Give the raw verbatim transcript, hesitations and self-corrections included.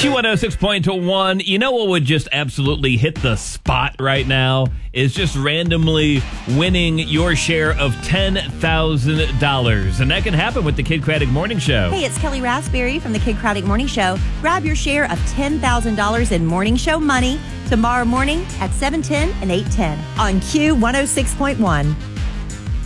Q one oh six point one. You know what would just absolutely hit the spot right now is just randomly winning your share of ten thousand dollars. And that can happen with the Kid Craddock Morning Show. Hey, it's Kelly Raspberry from the Kid Craddock Morning Show. Grab your share of ten thousand dollars in morning show money tomorrow morning at seven ten and eight ten on Q one oh six point one.